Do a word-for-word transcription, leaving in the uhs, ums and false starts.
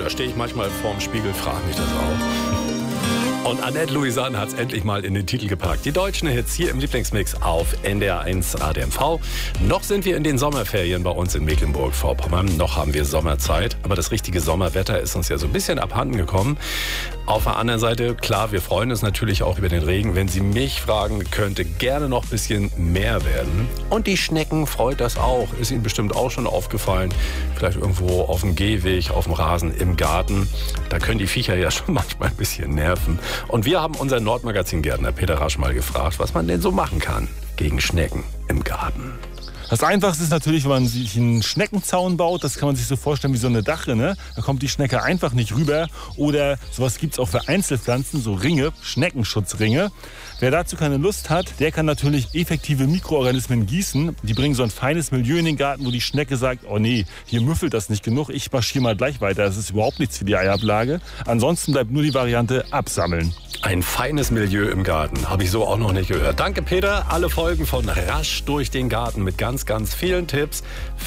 da stehe ich manchmal vorm Spiegel, frage mich das auch. Und Annette Louisanne hat es endlich mal in den Titel gepackt. Die deutschen Hits hier im Lieblingsmix auf N D R eins A D M V. Noch sind wir in den Sommerferien bei uns in Mecklenburg-Vorpommern. Noch haben wir Sommerzeit. Aber das richtige Sommerwetter ist uns ja so ein bisschen abhanden gekommen. Auf der anderen Seite, klar, wir freuen uns natürlich auch über den Regen. Wenn Sie mich fragen, könnte gerne noch ein bisschen mehr werden. Und die Schnecken freut das auch. Ist Ihnen bestimmt auch schon aufgefallen. Vielleicht irgendwo auf dem Gehweg, auf dem Rasen, im Garten. Da können die Viecher ja schon manchmal ein bisschen nerven. Und wir haben unseren Nordmagazin-Gärtner Peter Rasch mal gefragt, was man denn so machen kann gegen Schnecken im Garten. Das Einfachste ist natürlich, wenn man sich einen Schneckenzaun baut. Das kann man sich so vorstellen wie so eine Dachrinne. Da kommt die Schnecke einfach nicht rüber. Oder sowas gibt es auch für Einzelpflanzen, so Ringe, Schneckenschutzringe. Wer dazu keine Lust hat, der kann natürlich effektive Mikroorganismen gießen. Die bringen so ein feines Milieu in den Garten, wo die Schnecke sagt, oh nee, hier müffelt das nicht genug, ich marschiere mal gleich weiter. Das ist überhaupt nichts für die Eiablage. Ansonsten bleibt nur die Variante absammeln. Ein feines Milieu im Garten, habe ich so auch noch nicht gehört. Danke, Peter. Alle Folgen von Rasch durch den Garten mit ganz, ganz vielen Tipps.